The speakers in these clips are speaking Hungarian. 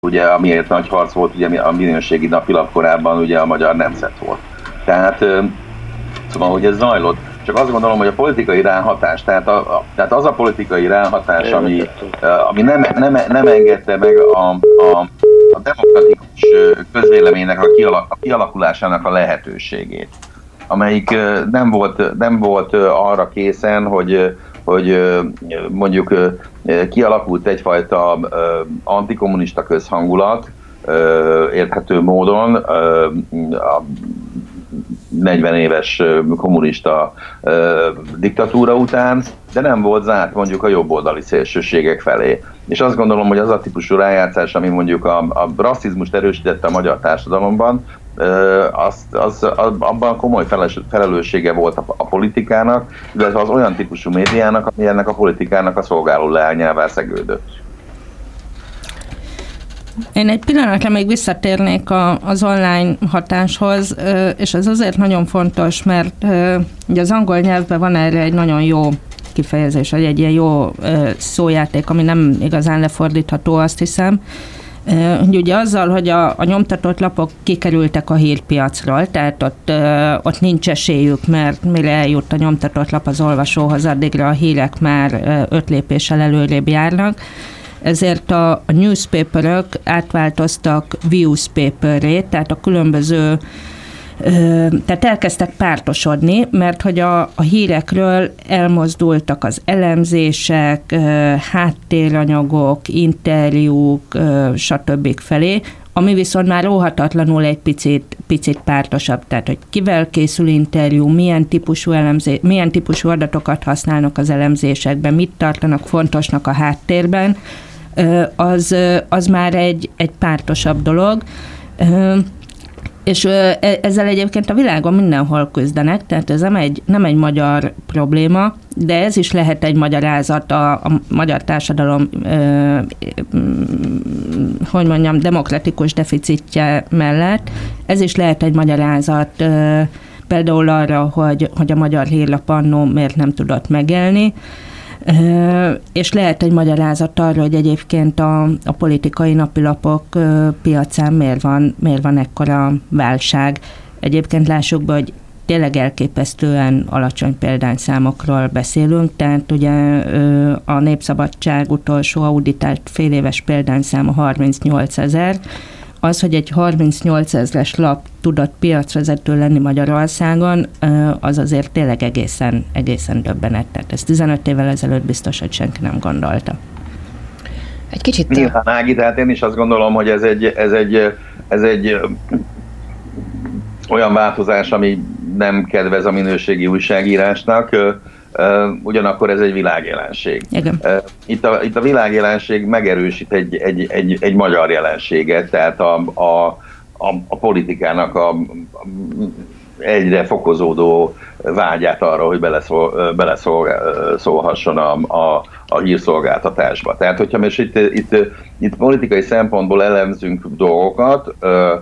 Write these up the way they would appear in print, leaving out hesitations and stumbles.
ugye amiért nagy harc volt, ugye a minőségi napilap korábban ugye a Magyar Nemzet volt. Tehát, szóval, hogy ez zajlott. Csak azt gondolom, hogy a politikai ráhatás, tehát az a politikai ráhatás, ami nem engedte meg a demokratikus közvéleménynek a kialakulásának a lehetőségét, amelyik nem volt arra készen, hogy mondjuk kialakult egyfajta antikommunista közhangulat, érthető módon a 40 éves kommunista diktatúra után, de nem volt zárt mondjuk a jobboldali szélsőségek felé. És azt gondolom, hogy az a típusú rájátszás, ami mondjuk a rasszizmust erősítette a magyar társadalomban, abban komoly felelőssége volt a politikának, illetve az olyan típusú médiának, ami ennek a politikának a szolgáló leányává szegődött. Én egy pillanatra még visszatérnék az online hatáshoz, és ez azért nagyon fontos, mert ugye az angol nyelvben van erre egy nagyon jó kifejezés, vagy egy ilyen jó szójáték, ami nem igazán lefordítható, azt hiszem. Ugye azzal, hogy a nyomtatott lapok kikerültek a hírpiacról, tehát ott nincs esélyük, mert mire eljut a nyomtatott lap az olvasóhoz, addigra a hírek már 5 lépéssel előrébb járnak. Ezért a newspaperök átváltoztak viewspaperré, tehát a különböző, tehát elkezdtek pártosodni, mert hogy a hírekről elmozdultak az elemzések, háttéranyagok, interjúk, stb. Felé, ami viszont már óhatatlanul egy picit pártosabb, tehát hogy kivel készül interjú, milyen típusú adatokat használnak az elemzésekben, mit tartanak fontosnak a háttérben, az már egy pártosabb dolog. És ezzel egyébként a világon mindenhol küzdenek, tehát ez nem egy magyar probléma, de ez is lehet egy magyarázat a magyar társadalom, demokratikus deficitje mellett. Ez is lehet egy magyarázat például arra, hogy a magyar hírlap annó miért nem tudott megélni, és lehet egy magyarázat arra, hogy egyébként a politikai napilapok piacán miért van ekkora válság. Egyébként lássuk be, hogy tényleg elképesztően alacsony példányszámokról beszélünk, tehát ugye a Népszabadság utolsó auditált féléves példányszáma 38 000. Az, hogy egy 38 000-es lap tudott piacvezető lenni Magyarországon, az azért tényleg egészen döbbenet. Tehát ezt 15 évvel ezelőtt biztos, hogy senki nem gondolta. Egy kicsit... Nyilván, Ági, tehát én is azt gondolom, hogy ez egy olyan változás, ami nem kedvez a minőségi újságírásnak, ugyanakkor ez egy világjelenség. Itt a világjelenség megerősít egy magyar jelenséget, tehát a politikának egyre fokozódó vágyát arra, hogy beleszólhasson a hírszolgáltatásba. Tehát, hogyha most itt politikai szempontból elemzünk dolgokat,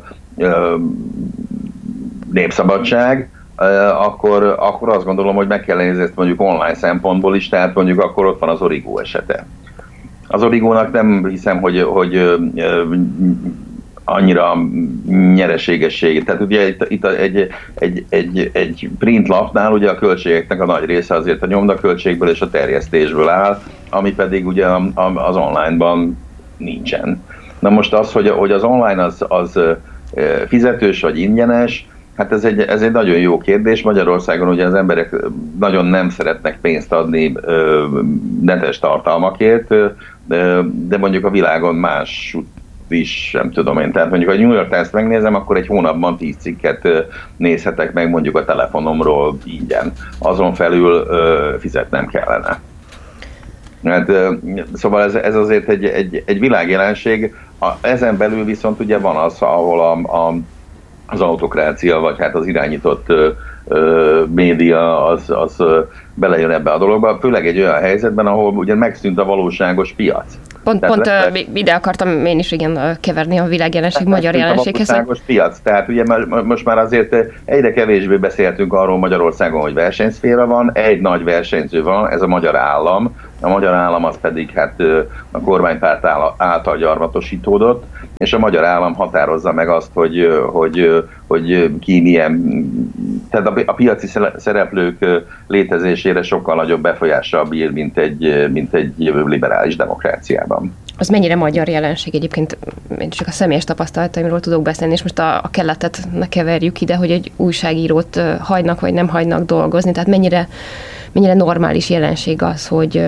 népszabadság, akkor azt gondolom, hogy meg kell nézni ezt mondjuk online szempontból is, tehát mondjuk akkor ott van az Origo esete. Az Origónak nem hiszem, hogy annyira nyereségesség. Tehát ugye itt egy printlapnál ugye a költségeknek a nagy része azért a nyomdaköltségből és a terjesztésből áll, ami pedig ugye az online-ban nincsen. Na most az, hogy az online az fizetős vagy ingyenes, hát ez egy nagyon jó kérdés. Magyarországon ugye az emberek nagyon nem szeretnek pénzt adni netes tartalmakért, de mondjuk a világon más is, nem tudom én. Tehát mondjuk, ha a New York Times-t megnézem, akkor egy hónapban 10 cikket nézhetek meg mondjuk a telefonomról ingyen. Azon felül fizetnem kellene. Hát, szóval ez azért egy világjelenség. Ezen belül viszont ugye van az, ahol az autokrácia, vagy hát az irányított média az belejön ebbe a dologba, főleg egy olyan helyzetben, ahol ugye megszűnt a valóságos piac. Pont ide akartam én is keverni a világjelenség magyar jelenséghez. A valóságos piac, tehát ugye most már azért egyre kevésbé beszéltünk arról Magyarországon, hogy versenyszféra van, egy nagy versenyző van, ez a magyar állam, a magyar állam az pedig hát a kormánypárt által gyarmatosítódott, és a magyar állam határozza meg azt, hogy ki milyen, tehát a piaci szereplők létezésére sokkal nagyobb befolyással bír, mint egy liberális demokráciában. Az mennyire magyar jelenség egyébként, én csak a személyes tapasztalataimról tudok beszélni, és most a kelletet ne keverjük ide, hogy egy újságírót hagynak vagy nem hagynak dolgozni, tehát mennyire normális jelenség az, hogy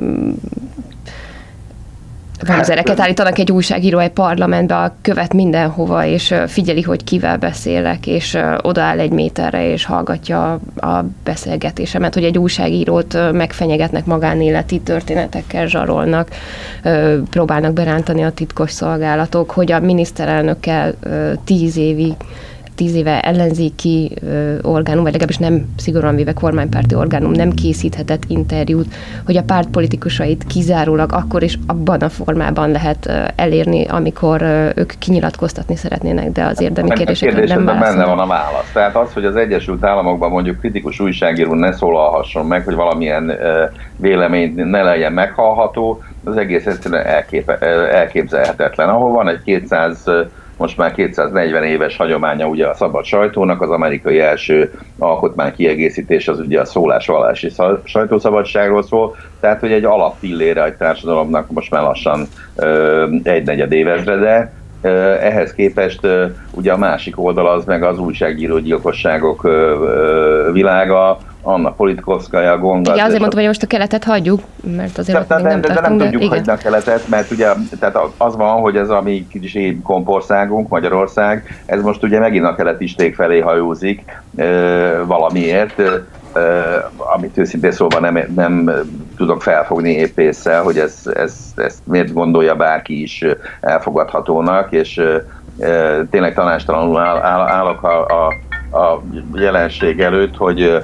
vanzereket állítanak egy újságíró egy parlamentbe, követ mindenhova, és figyeli, hogy kivel beszélek, és odaáll egy méterre, és hallgatja a beszélgetésemet, hogy egy újságírót megfenyegetnek, magánéleti történetekkel zsarolnak, próbálnak berántani a titkos szolgálatok, hogy a miniszterelnökkel 10 éve ellenzéki orgánum, vagy legalábbis nem szigorúan véve kormánypárti orgánum nem készíthetett interjút, hogy a pártpolitikusait kizárólag akkor is abban a formában lehet elérni, amikor ők kinyilatkoztatni szeretnének, de az érdemi kérdésekre nem válaszolnak. Benne van a válasz. Tehát az, hogy az Egyesült Államokban mondjuk kritikus újságíró ne szólalhasson meg, hogy valamilyen vélemény ne legyen meghallható, az egész egyszerűen elképzelhetetlen. Ahol van egy most már 240 éves hagyománya ugye a szabad sajtónak, az amerikai első alkotmánykiegészítés az ugye a szólásvallási sajtószabadságról szól, tehát hogy egy alappillére egy társadalomnak most már lassan egy negyed évezrede. Ehhez képest ugye a másik oldal az meg az újságíró gyilkosságok világa, Anna Politkovszkaja, Gonga. Igen, azért mondtam, hogy most a keletet hagyjuk, mert azért még nem tartunk. De nem tudjuk hagyni a keletet, mert ugye tehát az van, hogy ez a mi kis kompországunk, Magyarország, ez most ugye megint a keletisték felé hajózik valamiért, amit őszintén szóval nem tudok felfogni épp ésszel, hogy ezt miért gondolja bárki is elfogadhatónak, és tényleg tanástalanul állok a jelenség előtt,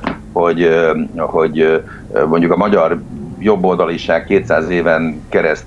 hogy mondjuk a magyar jobboldaliság 200 éven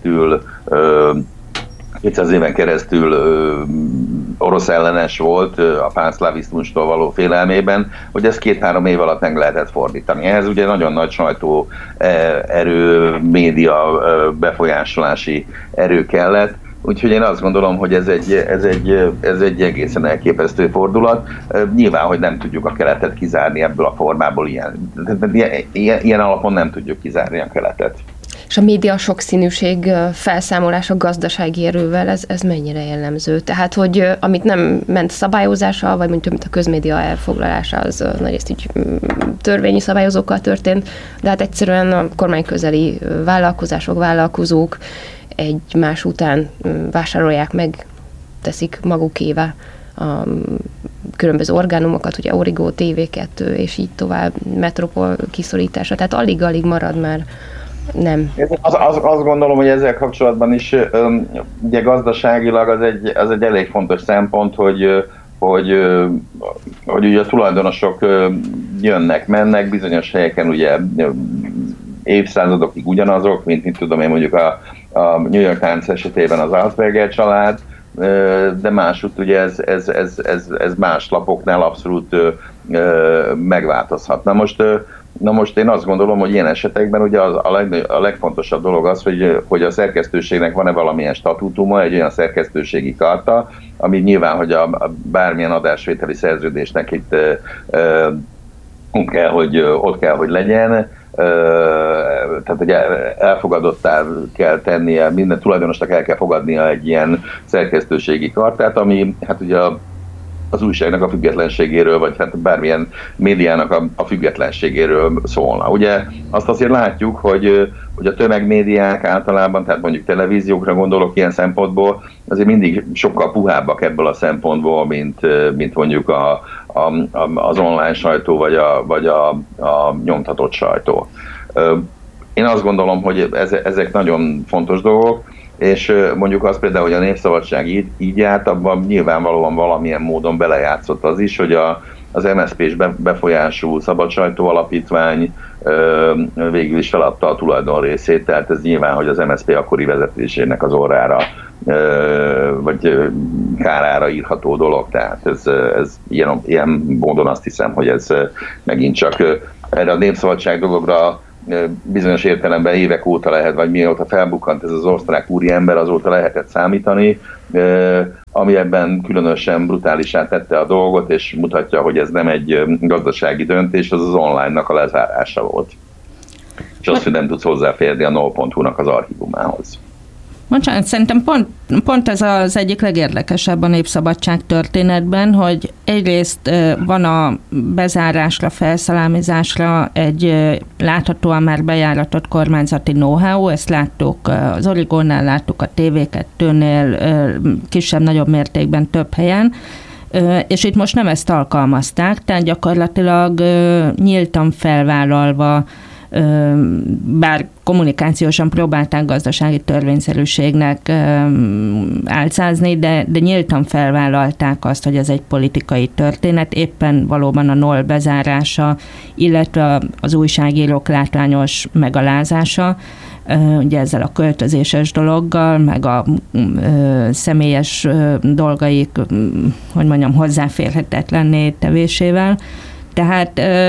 keresztül orosz ellenes volt a pánszlávizmustól való félelmében, hogy ezt 2-3 év alatt meg lehetett fordítani. Ehhez ugye nagyon nagy sajtó erő, média befolyásolási erő kellett, úgyhogy én azt gondolom, hogy ez egy egészen elképesztő fordulat. Nyilván, hogy nem tudjuk a keletet kizárni ebből a formából, ilyen alapon nem tudjuk kizárni a keletet. És a média sokszínűség felszámolása gazdasági erővel, ez mennyire jellemző? Tehát, hogy amit nem ment szabályozással, vagy mondjuk mint a közmédia elfoglalása, az nagyrészt így törvényi szabályozókkal történt, de hát egyszerűen a kormányközeli vállalkozások, vállalkozók egymás után vásárolják meg, teszik magukévá a különböző orgánumokat, ugye Origo, TV2, és így tovább, Metropol kiszorítása, tehát alig-alig marad már nem. Azt gondolom, hogy ezzel kapcsolatban is ugye gazdaságilag az egy elég fontos szempont, hogy ugye a tulajdonosok jönnek, mennek, bizonyos helyeken ugye évszázadokig ugyanazok, mint tudom én mondjuk a New York Times esetében az Alsberger család, de másút ugye ez más lapoknál abszolút megváltozhat. Na most én azt gondolom, hogy ilyen esetekben ugye a legfontosabb dolog az, hogy a szerkesztőségnek van-e valamilyen statútuma, egy olyan szerkesztőségi karta, ami nyilván, hogy a bármilyen adásvételi szerződésnek itt ott kell, hogy legyen, tehát ugye elfogadottá kell tennie, minden tulajdonosnak el kell fogadnia egy ilyen szerkesztőségi kartát, ami hát ugye az újságnak a függetlenségéről, vagy hát bármilyen médiának a függetlenségéről szólna. Ugye azt azért látjuk, hogy a tömegmédiák általában, tehát mondjuk televíziókra gondolok ilyen szempontból, azért mindig sokkal puhábbak ebből a szempontból, mint mondjuk az online sajtó, vagy a nyomtatott sajtó. Én azt gondolom, hogy ezek nagyon fontos dolgok, és mondjuk az például, hogy a Népszabadság így járt, abban nyilvánvalóan valamilyen módon belejátszott az is, hogy az MSZP-s befolyású Szabad Sajtó Alapítvány végül is feladta a tulajdon részét, tehát ez nyilván, hogy az MSZP akkori vezetésének az orrára vagy kárára írható dolog, tehát ez ilyen módon azt hiszem, hogy ez megint csak erre a Népszabadság dologra bizonyos értelemben évek óta lehet, vagy mióta felbukkant ez az osztrák úriember, azóta lehetett számítani, ami ebben különösen brutálisá tette a dolgot, és mutatja, hogy ez nem egy gazdasági döntés, az online-nak a lezárása volt. És azt, hogy nem tudsz hozzáférni a null.hu-nak az archívumához. Bocsánat, szerintem pont ez az egyik legérdekesebb a Népszabadság történetben, hogy egyrészt van a bezárásra, felszalámizásra egy láthatóan már bejáratott kormányzati know-how, ezt láttuk az Origónál, láttuk a TV2-nél, kisebb-nagyobb mértékben több helyen, és itt most nem ezt alkalmazták, tehát gyakorlatilag nyíltan felvállalva, bár kommunikációsan próbálták gazdasági törvényszerűségnek álcázni, de nyíltan felvállalták azt, hogy ez egy politikai történet, éppen valóban a NOL bezárása, illetve az újságírók látványos megalázása, ugye ezzel a költözéses dologgal, meg a személyes dolgaik, hogy mondjam, hozzáférhetetlenné tevésével. Tehát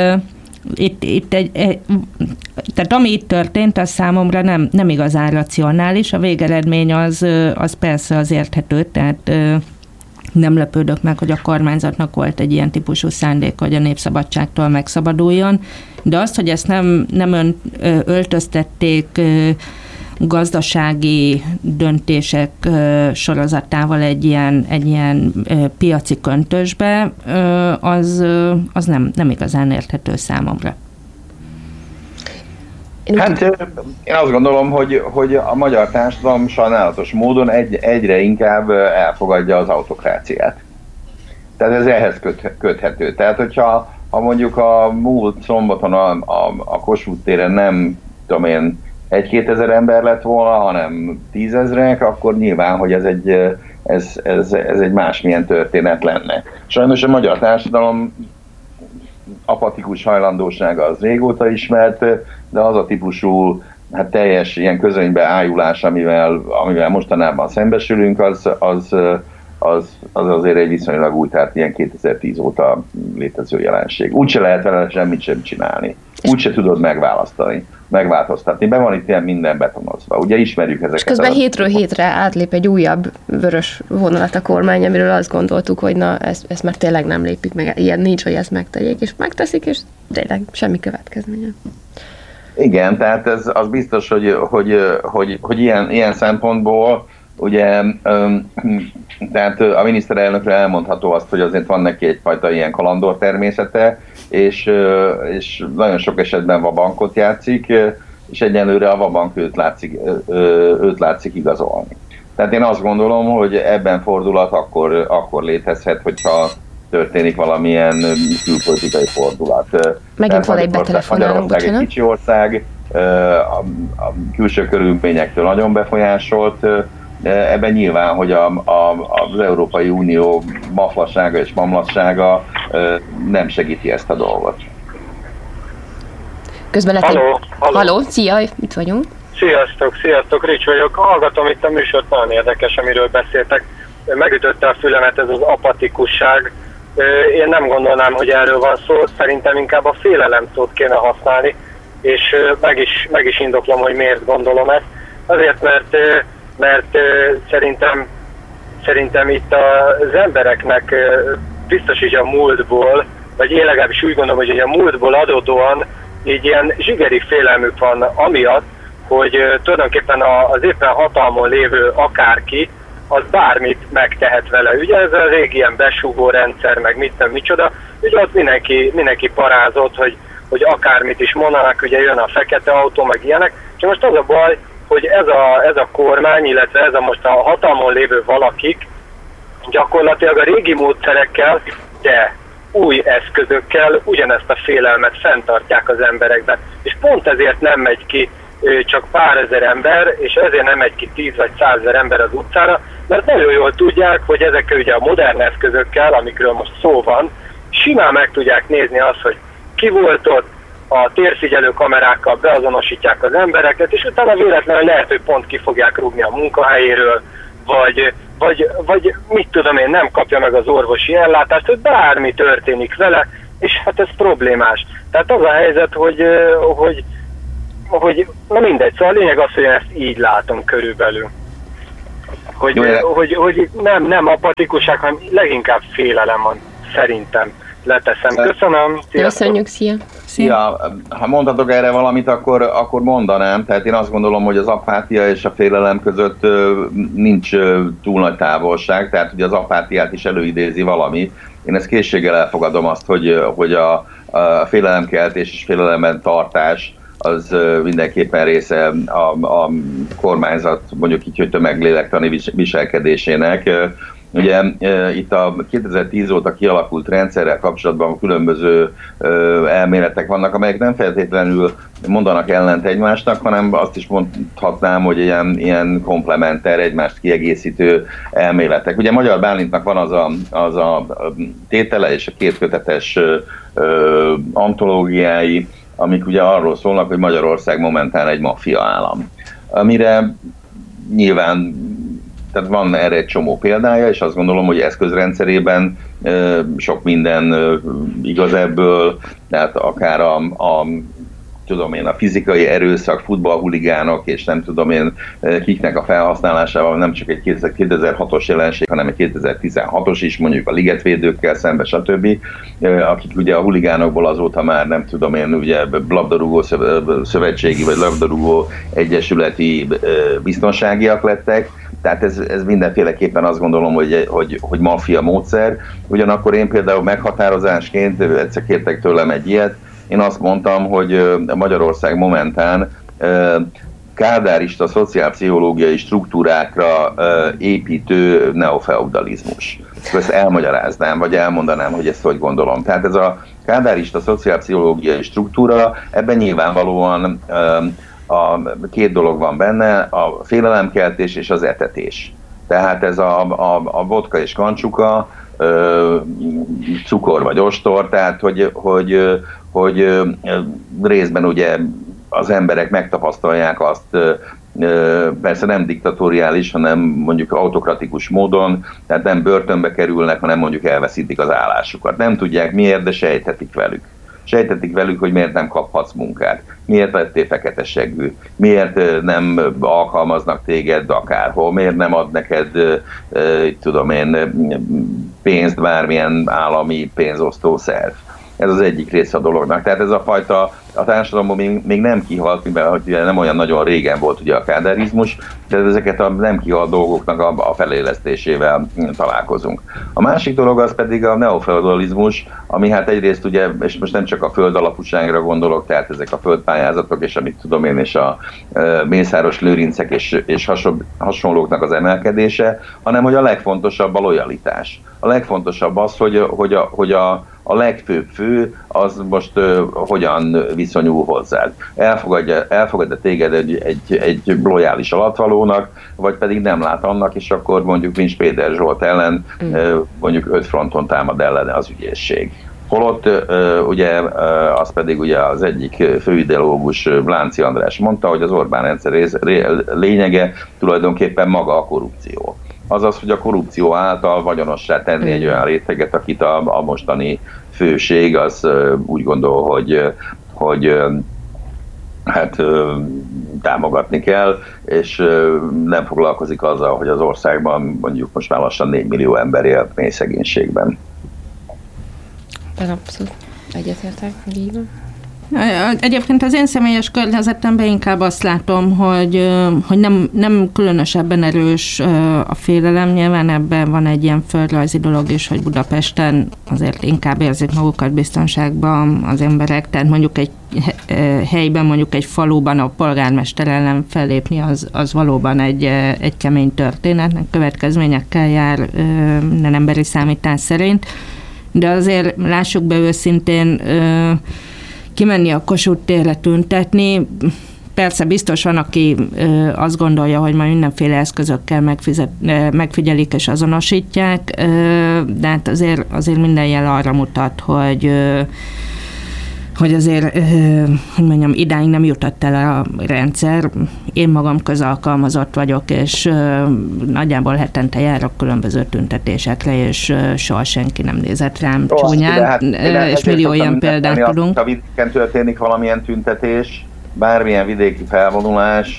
tehát ami itt történt, az számomra nem igazán racionális. A végeredmény az persze az érthető, tehát nem lepődök meg, hogy a kormányzatnak volt egy ilyen típusú szándéka, hogy a népszabadságtól megszabaduljon, de azt, hogy ezt nem öltöztették gazdasági döntések sorozatával egy ilyen piaci köntösbe, az nem igazán érthető számomra. Hát én azt gondolom, hogy a magyar társadalom sajnálatos módon egyre inkább elfogadja az autokráciát. Tehát ez ehhez köthető. Tehát, hogyha mondjuk a múlt szombaton a Kossuth téren nem tudom én 1-2 ezer ember lett volna, hanem 10 000-ek, akkor nyilván, hogy ez egy másmilyen történet lenne. Sajnos a magyar társadalom apatikus hajlandósága az régóta ismert, de az a típusú teljes ilyen közönybe ájulás, amivel mostanában szembesülünk, az azért egy viszonylag új, tehát ilyen 2010 óta létező jelenség. Úgyse lehet vele semmit sem csinálni. Úgyse tudod megváltoztatni. Be van itt ilyen minden betonozva. Ugye ismerjük ezeket. És közben hétről hétre átlép egy újabb vörös vonalat a kormány, amiről azt gondoltuk, hogy na, ezt már tényleg nem lépik meg. Ilyen nincs, hogy ezt megtegyék, és megteszik, és tényleg semmi következménye. Igen, tehát ez az biztos, hogy ilyen szempontból ugye, tehát a miniszterelnökre elmondható azt, hogy azért van neki egyfajta ilyen kalandor természete, és nagyon sok esetben vabankot játszik, és egyenlőre a vabank őt látszik igazolni. Tehát én azt gondolom, hogy ebben fordulat akkor létezhet, hogyha történik valamilyen külpolitikai fordulat. Megint van egy betelefonálunk, Magyarország egy kicsi ország, a külső körülményektől nagyon befolyásolt, ebben nyilván, hogy az Európai Unió maflassága és mamlassága nem segíti ezt a dolgot. Közben Halló, szia, itt vagyunk. Sziasztok, Rics vagyok. Hallgatom itt a műsort, nagyon érdekes, amiről beszéltek. Megütötte a fülemet ez az apatikusság. Én nem gondolnám, hogy erről van szó, szerintem inkább a félelem szót kéne használni, és meg is indoklom, hogy miért gondolom ezt. Azért, mert szerintem itt az embereknek biztos így a múltból, vagy én legalábbis úgy gondolom, hogy a múltból adódóan így ilyen zsigeri félelmük van amiatt, hogy tulajdonképpen az éppen hatalmon lévő akárki, az bármit megtehet vele. Ugye ez a régi ilyen besúgó rendszer, meg micsoda, ugye ott mindenki parázott, hogy akármit is mondanak, ugye jön a fekete autó, meg ilyenek, és most az a baj, hogy ez a kormány, illetve ez a most a hatalmon lévő valakik gyakorlatilag a régi módszerekkel, de új eszközökkel ugyanezt a félelmet fenntartják az emberekben. És pont ezért nem megy ki csak pár ezer ember, és ezért nem megy ki 10 vagy 100 000 ember az utcára, mert nagyon jól tudják, hogy ezekkel ugye a modern eszközökkel, amikről most szó van, simán meg tudják nézni azt, hogy ki volt ott, a térfigyelő kamerákkal beazonosítják az embereket, és utána véletlenül lehet, hogy pont ki fogják rúgni a munkahelyéről, vagy mit tudom én, nem kapja meg az orvosi ellátást, hogy bármi történik vele, és hát ez problémás. Tehát az a helyzet, hogy na mindegy, szóval a lényeg az, hogy én ezt így látom körülbelül. Hogy nem apatikuság, hanem leginkább félelem van, szerintem. Leteszem. Köszönöm. Köszönjük, szia. Ja, ha mondhatok erre valamit, akkor mondanám. Tehát én azt gondolom, hogy az apátia és a félelem között nincs túl nagy távolság, tehát ugye az apátiát is előidézi valami. Én ezt készséggel elfogadom azt, hogy a félelemkeltés és félelemen tartás az mindenképpen része a kormányzat, mondjuk így, hogy tömeglélektani viselkedésének. Ugye itt a 2010 óta kialakult rendszerrel kapcsolatban különböző elméletek vannak, amelyek nem feltétlenül mondanak ellent egymásnak, hanem azt is mondhatnám, hogy ilyen komplementer, egymást kiegészítő elméletek. Ugye Magyar Bálintnak van az a tétele és a kétkötetes antológiái, amik ugye arról szólnak, hogy Magyarország momentán egy maffia állam. Amire nyilván, tehát van erre egy csomó példája, és azt gondolom, hogy eszközrendszerében sok minden igaz ebből, tehát akár a fizikai erőszak, futballhuligánok, és nem tudom én kiknek a felhasználásával nem csak egy 2006-os jelenség, hanem egy 2016-os is, mondjuk a ligetvédőkkel szembe, stb. Akik ugye a huligánokból azóta már nem tudom én, ugye labdarúgó szövetségi vagy labdarúgó egyesületi biztonságiak lettek. Tehát ez mindenféleképpen azt gondolom, hogy maffia módszer. Ugyanakkor én például meghatározásként, egyszer kértek tőlem egy ilyet, én azt mondtam, hogy Magyarország momentán kádárista szociálpszichológiai struktúrákra építő neofeudalizmus. Ezt elmagyaráznám, vagy elmondanám, hogy ezt hogy gondolom. Tehát ez a kádárista szociálpszichológiai struktúra, ebben nyilvánvalóan a két dolog van benne, a félelemkeltés és az etetés. Tehát ez a vodka és kancsuka, cukor vagy ostor, tehát hogy részben ugye az emberek megtapasztalják azt, persze nem diktatóriális, hanem mondjuk autokratikus módon, tehát nem börtönbe kerülnek, hanem mondjuk elveszítik az állásukat. Nem tudják miért, de sejthetik velük. Sejtetik velük, hogy miért nem kaphatsz munkát, miért lettél fekete seggű, miért nem alkalmaznak téged akárhol, miért nem ad neked, tudom én, pénzt bármilyen állami pénzosztó szerv. Ez az egyik része a dolognak. Tehát ez a fajta, a társadalomban még nem kihalt, mivel nem olyan nagyon régen volt ugye a kádárizmus, tehát ezeket a nem kihalt dolgoknak a felélesztésével találkozunk. A másik dolog az pedig a neofeudalizmus, ami hát egyrészt ugye, és most nem csak a föld alapúságra gondolok, tehát ezek a földpályázatok, és amit tudom én, és a mészáros lőrincek és hasonlóknak az emelkedése, hanem hogy a legfontosabb a lojalitás. A legfontosabb az, hogy a legfőbb fő az most hogyan viszonyul hozzád. Elfogadja téged egy lojális alattvalónak, vagy pedig nem lát annak, és akkor mondjuk Vincs Péter Zsolt ellen mondjuk 5 fronton támad ellene az ügyészség. Holott ugye az pedig ugye az egyik főideológus Lánci András mondta, hogy az Orbán rendszer lényege tulajdonképpen maga a korrupció. Azaz, hogy a korrupció által vagyonossá tenni egy olyan réteget, akit a mostani főség az úgy gondol, hogy hát támogatni kell, és nem foglalkozik azzal, hogy az országban mondjuk most már lassan 4 millió ember él mély szegénységben. Abszolút egyetértek, hogy így van. Egyébként az én személyes környezetemben inkább azt látom, hogy nem különösebben erős a félelem. Nyilván ebben van egy ilyen földrajzi dolog is, hogy Budapesten azért inkább érzik magukat biztonságban az emberek, tehát mondjuk egy helyben, mondjuk egy faluban a polgármester ellen fellépni, az valóban egy kemény történetnek, következményekkel jár minden emberi számítás szerint. De azért lássuk be őszintén, kimenni a Kossuth térre tüntetni, persze biztos van, aki azt gondolja, hogy majd mindenféle eszközökkel megfigyelik és azonosítják, de hát azért minden jel arra mutat, hogy azért, hogy mondjam, idáig nem jutott el a rendszer. Én magam közalkalmazott vagyok, és nagyjából hetente járok különböző tüntetésekre, és soha senki nem nézett rám csúnyán, és millió ilyen példát tudunk. Ha vidéken történik valamilyen tüntetés, bármilyen vidéki felvonulás,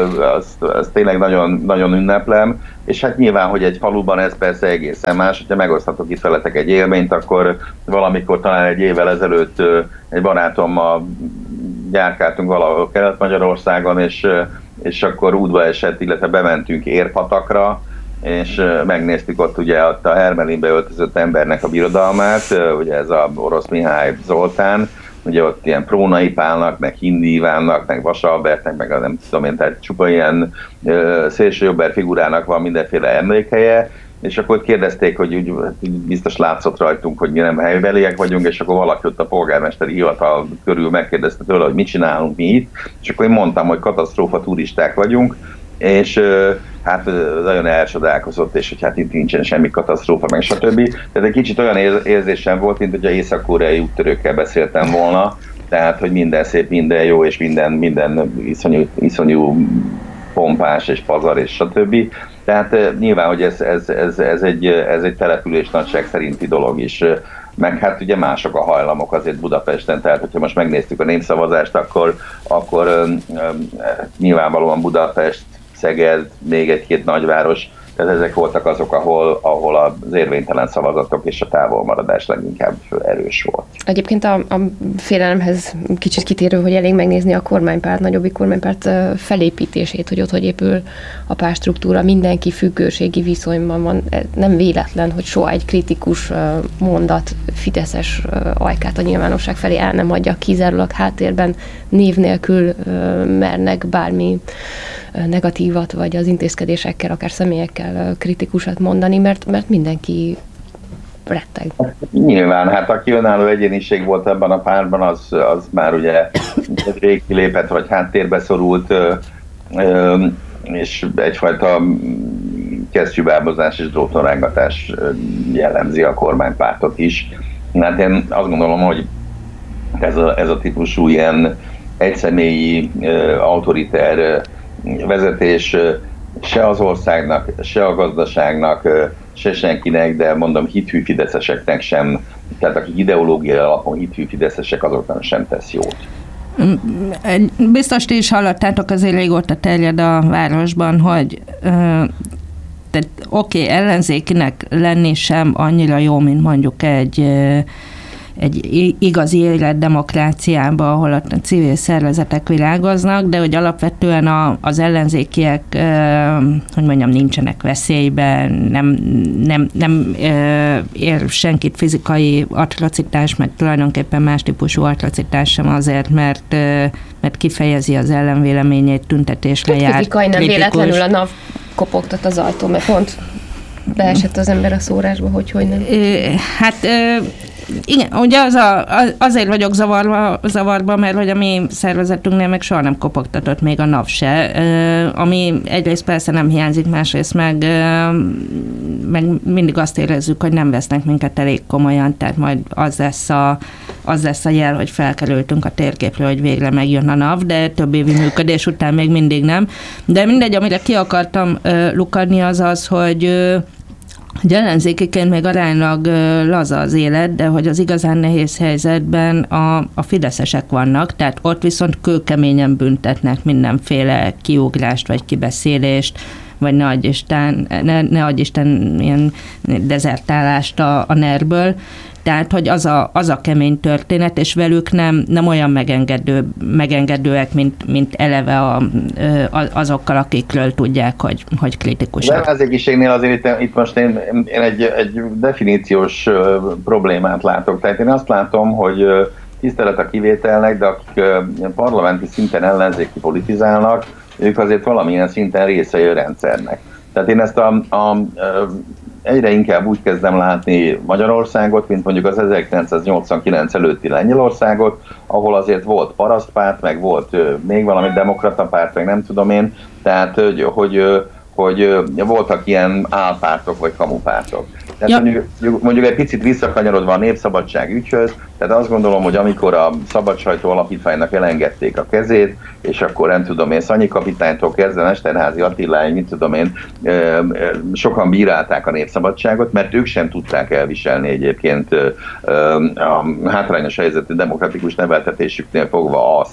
az tényleg nagyon, nagyon ünneplem, és hát nyilván, hogy egy faluban ez persze egészen más, hogyha megoszthatok itt veletek egy élményt, akkor valamikor talán egy évvel ezelőtt egy barátommal járkáltunk valahol Kelet-Magyarországon, és akkor útba esett, illetve bementünk Érpatakra, és megnéztük ott ugye a Hermelinbe öltözött embernek a birodalmát, ugye ez a Orosz Mihály Zoltán, ugye ott ilyen Prónai Pálnak, meg Hindi Ivánnak, meg Vasalbertnek, meg nem tudom én, tehát csupa ilyen szélsőjobber figurának van mindenféle emlékhelye, és akkor kérdezték, hogy úgy biztos látszott rajtunk, hogy mi nem helybeliek vagyunk, és akkor valaki ott a polgármesteri hivatal körül megkérdezte tőle, hogy mit csinálunk mi itt, és akkor én mondtam, hogy katasztrófa turisták vagyunk, és hát nagyon elsodálkozott, és hogy hát itt nincsen semmi katasztrófa, meg stb. Tehát egy kicsit olyan érzésem volt, mint hogyha észak-koreai úttörőkkel beszéltem volna, tehát, hogy minden szép, minden jó, és minden iszonyú pompás, és pazar, és stb. Tehát nyilván, hogy ez egy település nagyság szerinti dolog is. Meg hát ugye mások a hajlamok azért Budapesten, tehát hogyha most megnéztük a népszavazást, akkor nyilvánvalóan Budapest, Szeged, még egy-két nagyváros, tehát ezek voltak azok, ahol az érvénytelen szavazatok és a távolmaradás leginkább erős volt. Egyébként a félelemhez kicsit kitérő, hogy elég megnézni a kormánypárt, nagyobbik kormánypárt felépítését, hogy ott hogy épül a pártstruktúra, mindenki függőségi viszonyban van. Nem véletlen, hogy soha egy kritikus mondat fideszes ajkát a nyilvánosság felé el nem adja, kizárólag háttérben név nélkül mernek bármi negatívat, vagy az intézkedésekkel, akár személyekkel kritikusat mondani, mert mindenki retteg. Nyilván, hát aki önálló egyéniség volt ebben a pártban, az már ugye rég kilépett, vagy háttérbe szorult, és egyfajta kesztyűbábozás és drótonrángatás jellemzi a kormánypártot is. Hát én azt gondolom, hogy ez a típusú ilyen egyszemélyi, autoriter vezetés se az országnak, se a gazdaságnak, se senkinek, de mondom hithű fideszeseknek sem, tehát akik ideológiai alapon hithű fideszesek, azoknak sem tesz jót. Biztos ti is hallottátok, azért régóta terjed a városban, hogy oké, ellenzékinek lenni sem annyira jó, mint mondjuk egy igazi élet demokráciába, ahol a civil szervezetek virágoznak, de hogy alapvetően az ellenzékiek, hogy mondjam, nincsenek veszélyben, nem ér senkit fizikai atrocitás, meg tulajdonképpen más típusú atrocitás sem azért, mert kifejezi az ellenvéleményét, tüntetésre jár. Fizikai nem véletlenül a NAV kopogtat az ajtó, mert pont beesett az ember a szórásba, hogy nem. Hát igen, ugye azért vagyok zavarba, mert hogy a mi szervezetünknél meg soha nem kopogtatott még a NAV se, ami egyrészt persze nem hiányzik, másrészt meg mindig azt érezzük, hogy nem vesznek minket elég komolyan, tehát majd az lesz a jel, hogy felkerültünk a térképről, hogy végre megjön a NAV, de több évi működés után még mindig nem. De mindegy, amire ki akartam lukadni, az, hogy ellenzékiként még aránylag laza az élet, de hogy az igazán nehéz helyzetben a fideszesek vannak, tehát ott viszont kőkeményen büntetnek mindenféle kiugrást vagy kibeszélést, vagy ne adj Isten ilyen dezertálást a NER-ből. Tehát, hogy az a kemény történet, és velük nem olyan megengedőek, mint eleve azokkal, akikről tudják, hogy kritikusak. De az ellenzékiségnél azért itt most én egy definíciós problémát látok. Tehát én azt látom, hogy tisztelet a kivételnek, de akik parlamenti szinten ellenzéki politizálnak, ők azért valamilyen szinten részei a rendszernek. Tehát én ezt egyre inkább úgy kezdem látni Magyarországot, mint mondjuk az 1989 előtti Lengyelországot, ahol azért volt parasztpárt, meg volt még valami demokrata párt, meg nem tudom én, tehát hogy voltak ilyen álpártok vagy kamupártok. Tehát mondjuk egy picit visszakanyarodva a népszabadság ügyhöz, tehát azt gondolom, hogy amikor a Szabad Sajtó Alapítványnak elengedték a kezét, és akkor nem tudom én, Szanyi kapitánytól kezdve Mesterházy Attiláig, mit tudom én, sokan bírálták a népszabadságot, mert ők sem tudták elviselni egyébként a hátrányos helyzetű demokratikus neveltetésüknél fogva azt,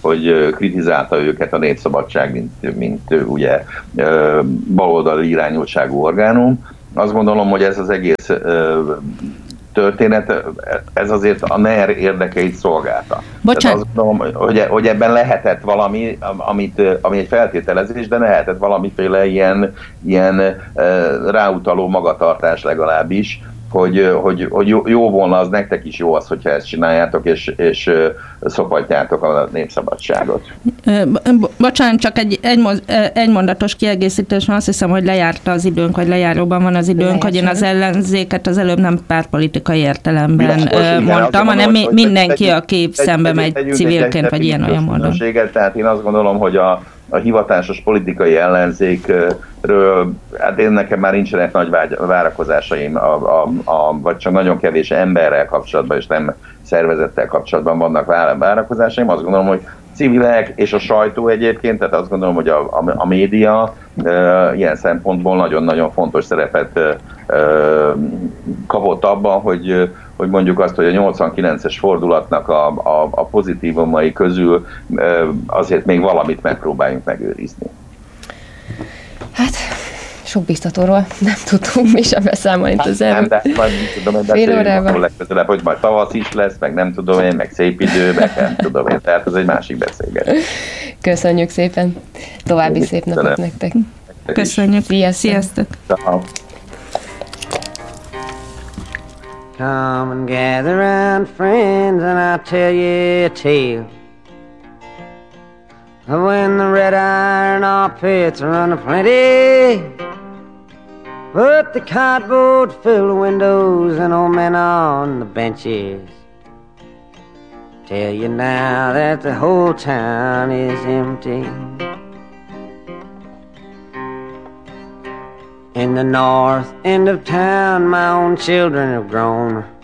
hogy kritizálta őket a Népszabadság, mint ugye baloldali irányultságú orgánum. Azt gondolom, hogy ez az egész történet, ez azért a NER érdekeit szolgálta. Tehát azt gondolom, hogy ebben lehetett valami, ami egy feltételezés, de lehetett valamiféle ilyen ráutaló magatartás legalábbis, hogy jó volna, az nektek is jó az, hogyha ezt csináljátok, és szopatjátok a népszabadságot. Bocsánat, csak egy mondatos kiegészítés, mert azt hiszem, hogy lejárta az időnk, vagy lejáróban van az időnk, hogy én az ellenzéket az előbb nem pártpolitikai értelemben mondtam, hanem mindenki, aki szembe megy civilként, vagy ilyen-olyan módon. Tehát én azt gondolom, hogy a hivatásos politikai ellenzékről, hát én nekem már nincsenek nagy várakozásaim, vagy csak nagyon kevés emberrel kapcsolatban, és nem szervezettel kapcsolatban vannak várakozásaim. Azt gondolom, hogy civilek és a sajtó egyébként, tehát azt gondolom, hogy a média ilyen szempontból nagyon-nagyon fontos szerepet kapott abban, hogy mondjuk azt, hogy a 89-es fordulatnak a pozitívumai közül azért még valamit megpróbáljunk megőrizni. Hát, sok biztatóról nem tudtunk mi sem beszámolni az elmúlt fél órában. Legközelebb, hogy majd tavasz is lesz, meg nem tudom én, meg szép idő, meg nem tudom én, tehát ez egy másik beszélgetés. Köszönjük szépen, további szép napot nektek. Köszönjük, sziasztok! Come and gather round, friends, and I'll tell you a tale of when the red iron ore pits run aplenty, put the cardboard fill the windows and old men on the benches. Tell you now that the whole town is empty. In the north end of town, my own children have grown.